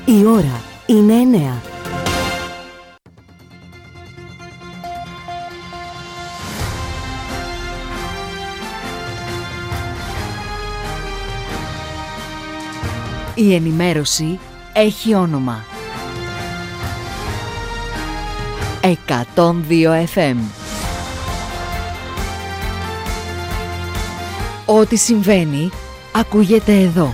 Η ώρα είναι 9. Η ενημέρωση έχει όνομα. 102 FM. Ό,τι συμβαίνει, ακούγεται εδώ.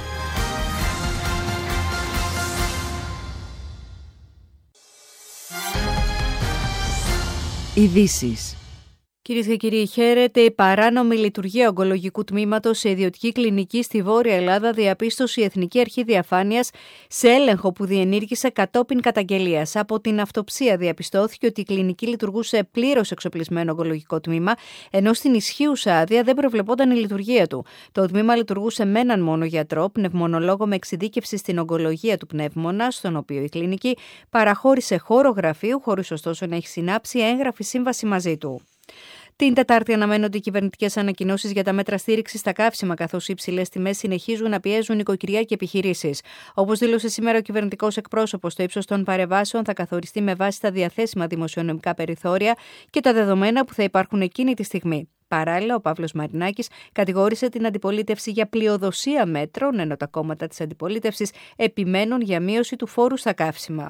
Ειδήσεις. Κυρίες και κύριοι, χαίρετε. Η παράνομη λειτουργία ογκολογικού τμήματος σε ιδιωτική κλινική στη Βόρεια Ελλάδα διαπίστωσε η Εθνική Αρχή Διαφάνειας σε έλεγχο που διενήργησε κατόπιν καταγγελίας. Από την αυτοψία διαπιστώθηκε ότι η κλινική λειτουργούσε πλήρως εξοπλισμένο ογκολογικό τμήμα, ενώ στην ισχύουσα άδεια δεν προβλεπόταν η λειτουργία του. Το τμήμα λειτουργούσε με έναν μόνο γιατρό, πνευμονολόγο με εξειδίκευση στην ογκολογία του πνεύμονα, στον οποίο η κλινική παραχώρησε χώρο γραφείου, χωρίς ωστόσο να έχει συνάψει έγγραφη σύμβαση μαζί του. Την Τετάρτη αναμένονται οι κυβερνητικές ανακοινώσεις για τα μέτρα στήριξης στα καύσιμα, καθώς οι υψηλές τιμές συνεχίζουν να πιέζουν νοικοκυριά και επιχειρήσεις. Όπως δήλωσε σήμερα ο κυβερνητικός εκπρόσωπος, το ύψος των παρεμβάσεων θα καθοριστεί με βάση τα διαθέσιμα δημοσιονομικά περιθώρια και τα δεδομένα που θα υπάρχουν εκείνη τη στιγμή. Παράλληλα, ο Παύλος Μαρινάκης κατηγόρησε την αντιπολίτευση για πλειοδοσία μέτρων, ενώ τα κόμματα της αντιπολίτευσης επιμένουν για μείωση του φόρου στα καύσιμα.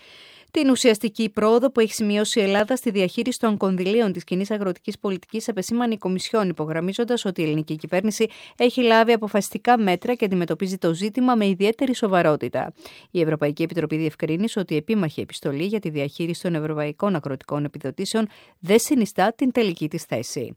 Την ουσιαστική πρόοδο που έχει σημειώσει η Ελλάδα στη διαχείριση των κονδυλίων της κοινής αγροτικής πολιτικής επεσήμανε η Κομισιόν, υπογραμμίζοντας ότι η ελληνική κυβέρνηση έχει λάβει αποφασιστικά μέτρα και αντιμετωπίζει το ζήτημα με ιδιαίτερη σοβαρότητα. Η Ευρωπαϊκή Επιτροπή διευκρίνησε ότι η επίμαχη επιστολή για τη διαχείριση των ευρωπαϊκών αγροτικών επιδοτήσεων δεν συνιστά την τελική της θέση.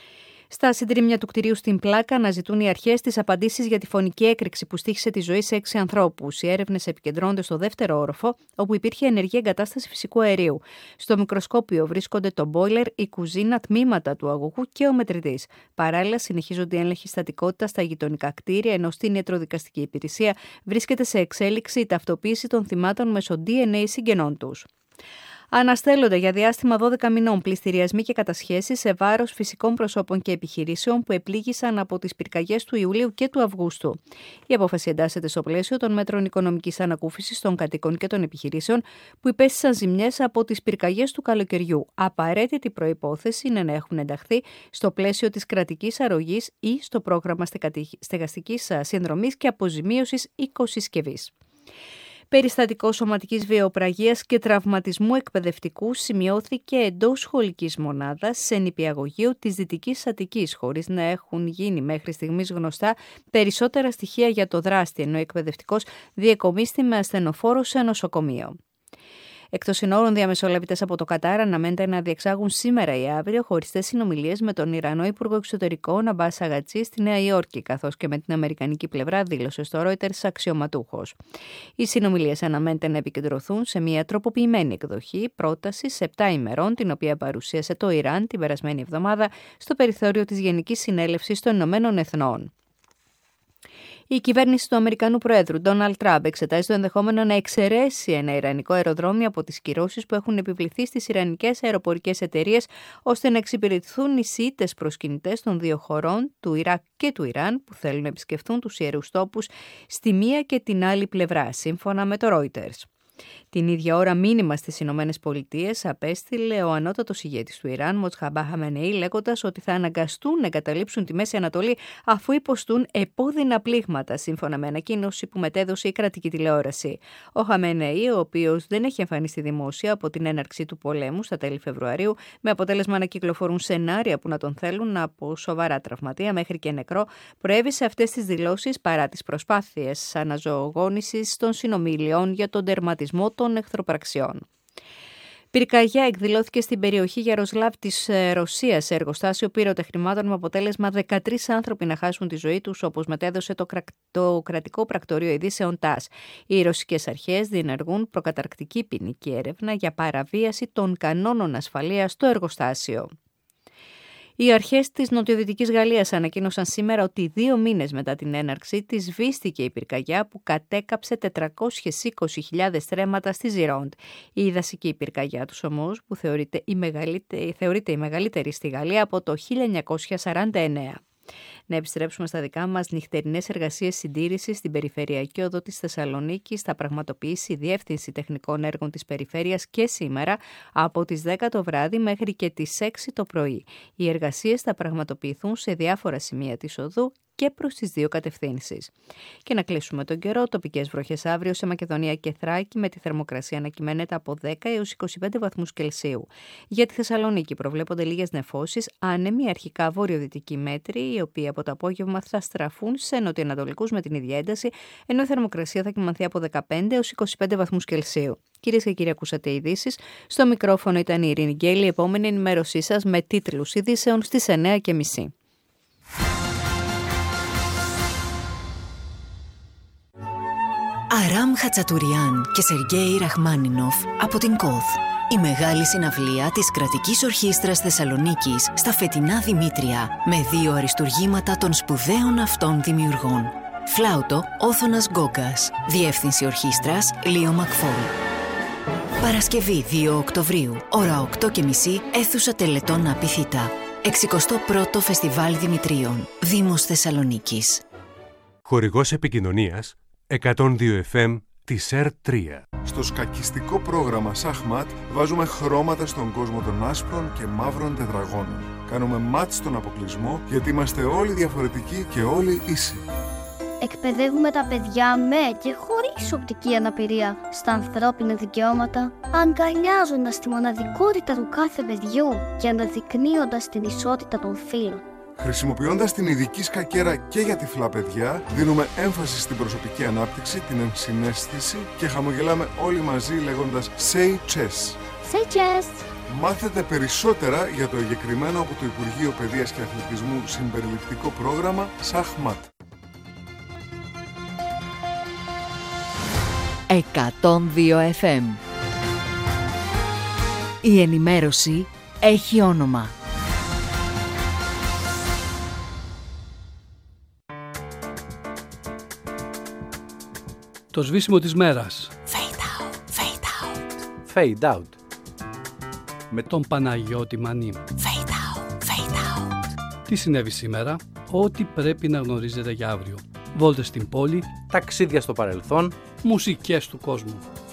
Στα συντρίμμια του κτηρίου στην Πλάκα αναζητούν οι αρχές τις απαντήσεις για τη φωνική έκρηξη που στοίχησε τη ζωή σε 6 ανθρώπους. Οι έρευνες επικεντρώνονται στο δεύτερο όροφο, όπου υπήρχε ενεργή εγκατάσταση φυσικού αερίου. Στο μικροσκόπιο βρίσκονται το μπόιλερ, η κουζίνα, τμήματα του αγωγού και ο μετρητής. Παράλληλα, συνεχίζονται οι έλεγχοι στατικότητας στα γειτονικά κτίρια, ενώ στην ιατροδικαστική υπηρεσία βρίσκεται σε εξέλιξη η ταυτοποίηση των θυμάτων μέσω DNA συγγενών τους. Αναστέλλονται για διάστημα 12 μηνών πληστηριασμοί και κατασχέσεις σε βάρος φυσικών προσώπων και επιχειρήσεων που επλήγησαν από τις πυρκαγιές του Ιουλίου και του Αυγούστου. Η απόφαση εντάσσεται στο πλαίσιο των μέτρων οικονομικής ανακούφισης των κατοίκων και των επιχειρήσεων που υπέστησαν ζημιές από τις πυρκαγιές του καλοκαιριού. Απαραίτητη προϋπόθεση είναι να έχουν ενταχθεί στο πλαίσιο της κρατικής αρρωγής ή στο πρόγραμμα στεγαστικής συνδρομής και αποζημίωσης οικοσυσκευής. Περιστατικό σωματικής βιαιοπραγίας και τραυματισμού εκπαιδευτικού σημειώθηκε εντός σχολικής μονάδας σε νηπιαγωγείο της Δυτικής Αττικής, χωρίς να έχουν γίνει μέχρι στιγμής γνωστά περισσότερα στοιχεία για το δράστη, ενώ ο εκπαιδευτικός διεκομίστη με ασθενοφόρο σε νοσοκομείο. Εκτός συνόρων, διαμεσολαβητές από το Κατάρ αναμένεται να διεξάγουν σήμερα ή αύριο χωριστές συνομιλίες με τον Ιρανό Υπουργό Εξωτερικών Αμπάς Αγατζή στη Νέα Υόρκη, καθώς και με την αμερικανική πλευρά, δήλωσε στο Reuters αξιωματούχος. Οι συνομιλίες αναμένεται να επικεντρωθούν σε μια τροποποιημένη εκδοχή πρότασης 7 ημερών, την οποία παρουσίασε το Ιράν την περασμένη εβδομάδα στο περιθώριο της Γενικής Συνέλευσης των Ηνωμένων Εθνών. Η κυβέρνηση του Αμερικανού Προέδρου Ντόναλντ Τραμπ εξετάζει το ενδεχόμενο να εξαιρέσει ένα ιρανικό αεροδρόμιο από τις κυρώσεις που έχουν επιβληθεί στις ιρανικές αεροπορικές εταιρείες, ώστε να εξυπηρετηθούν οι Σιήτες προσκυνητές των δύο χωρών, του Ιράκ και του Ιράν, που θέλουν να επισκεφθούν τους ιερούς τόπους στη μία και την άλλη πλευρά, σύμφωνα με το Reuters. Την ίδια ώρα μήνυμα στις Ηνωμένες Πολιτείες απέστειλε ο ανώτατος ηγέτης του Ιράν, Μοτζαμπά Χαμενεή, λέγοντας ότι θα αναγκαστούν να εγκαταλείψουν τη Μέση Ανατολή αφού υποστούν επώδυνα πλήγματα, σύμφωνα με ανακοίνωση που μετέδωσε η κρατική τηλεόραση. Ο Χαμενεή, ο οποίος δεν έχει εμφανιστεί δημόσια από την έναρξη του πολέμου στα τέλη Φεβρουαρίου, με αποτέλεσμα να κυκλοφορούν σενάρια που να τον θέλουν από σοβαρά τραυματία μέχρι και νεκρό, προέβησε αυτές τις δηλώσεις παρά τις προσπάθειες αναζωογόνησης των συνομιλιών για τον τερματισμό των εχθροπραξιών. Πυρκαγιά εκδηλώθηκε στην περιοχή Γιαροσλάβ της Ρωσίας σε εργοστάσιο πυροτεχνημάτων με αποτέλεσμα 13 άνθρωποι να χάσουν τη ζωή τους, όπως μετέδωσε το κρατικό πρακτορείο ειδήσεων ΤΑΣ. Οι ρωσικές αρχές διενεργούν προκαταρκτική ποινική έρευνα για παραβίαση των κανόνων ασφαλείας στο εργοστάσιο. Οι αρχές της νοτιοδυτικής Γαλλίας ανακοίνωσαν σήμερα ότι 2 μήνες μετά την έναρξη της σβήστηκε η πυρκαγιά που κατέκαψε 420.000 στρέμματα στη Ζιρόντ. Η δασική πυρκαγιά του όμως, που θεωρείται η μεγαλύτερη στη Γαλλία από το 1949. Να επιστρέψουμε στα δικά μας. Νυχτερινές εργασίες συντήρησης στην Περιφερειακή Οδό της Θεσσαλονίκης θα πραγματοποιήσει η Διεύθυνση Τεχνικών Έργων της Περιφέρειας και σήμερα από τις 10 το βράδυ μέχρι και τις 6 το πρωί. Οι εργασίες θα πραγματοποιηθούν σε διάφορα σημεία της οδού και προς τις δύο κατευθύνσεις. Και να κλείσουμε τον καιρό, τοπικές βροχές αύριο σε Μακεδονία και Θράκη, με τη θερμοκρασία να κυμαίνεται από 10 έως 25 βαθμούς Κελσίου. Για τη Θεσσαλονίκη προβλέπονται λίγες νεφώσεις, άνεμοι αρχικά βορειοδυτικοί μέτροι, οι οποίοι από το απόγευμα θα στραφούν σε νοτιοανατολικούς με την ίδια ένταση, ενώ η θερμοκρασία θα κυμανθεί από 15 έως 25 βαθμούς Κελσίου. Κυρίες και κύριοι, ακούσατε ειδήσεις. Στο μικρόφωνο ήταν η Ειρήνη Γκέλη. Η επόμενη ενημέρωσή σας με τίτλους ειδήσεων στις 9:30. Αράμ Χατσατουριάν και Σεργέη Ραχμάνινοφ από την ΚΟΘ. Η μεγάλη συναυλία της Κρατικής Ορχήστρας Θεσσαλονίκης στα φετινά Δημήτρια, με 2 αριστουργήματα των σπουδαίων αυτών δημιουργών. Φλάουτο Όθωνας Γκόγκας. Διεύθυνση ορχήστρας Λίο Μακφόλ. Παρασκευή 2 Οκτωβρίου, ώρα 8:30, αίθουσα Τελετών Απιθύτα. 61ο Φεστιβάλ Δημητρίων, Δήμος Θεσσαλονίκης. Χορηγός επικοινωνίας 102 FM της ΕΡΤ3. Στο σκακιστικό πρόγραμμα Σαχμάτ βάζουμε χρώματα στον κόσμο των άσπρων και μαύρων τετραγώνων. Κάνουμε μάτ στον αποκλεισμό γιατί είμαστε όλοι διαφορετικοί και όλοι ίσοι. Εκπαιδεύουμε τα παιδιά με και χωρίς οπτική αναπηρία στα ανθρώπινα δικαιώματα, αγκαλιάζοντας τη μοναδικότητα του κάθε παιδιού και αναδεικνύοντας την ισότητα των φύλων. Χρησιμοποιώντας την ειδική σκακέρα και για τυφλά παιδιά, δίνουμε έμφαση στην προσωπική ανάπτυξη, την ενσυναίσθηση και χαμογελάμε όλοι μαζί λέγοντας «Say chess». Say chess! Μάθετε περισσότερα για το εγκεκριμένο από το Υπουργείο Παιδείας και Αθλητισμού συμπεριληπτικό πρόγραμμα Σαχμάτ. 102 FM. Η ενημέρωση έχει όνομα. Το σβήσιμο της μέρας. Fade out, fade out. Fade out. Με τον Παναγιώτη Μανή. Fade out, fade out. Τι συνέβη σήμερα? Ό,τι πρέπει να γνωρίζετε για αύριο. Βόλτες στην πόλη. Ταξίδια στο παρελθόν. Μουσικές του κόσμου.